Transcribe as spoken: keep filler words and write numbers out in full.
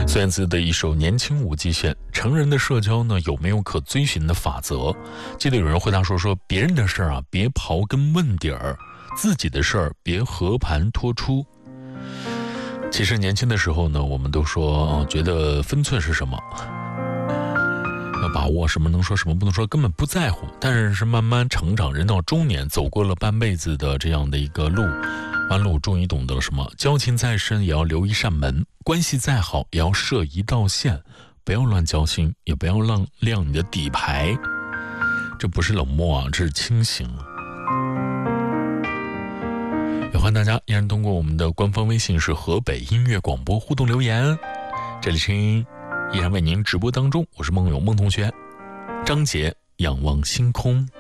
孙燕姿的一首《年轻无极限》，成人的社交呢有没有可遵循的法则？记得有人回答说说别人的事儿啊别刨根问底儿，自己的事儿别和盘托出。其实年轻的时候呢，我们都说、呃、觉得分寸是什么，要把握什么能说什么不能说，根本不在乎。但是慢慢成长，人到中年，走过了半辈子的这样的一个路弯路，终于懂得了什么：交情再深也要留一扇门，关系再好也要设一道线，不要乱交心，也不要浪亮你的底牌。这不是冷漠啊，这是清醒。也欢迎大家依然通过我们的官方微信是河北音乐广播互动留言，这里声音依然为您直播当中，我是梦友梦同学。张杰仰望星空。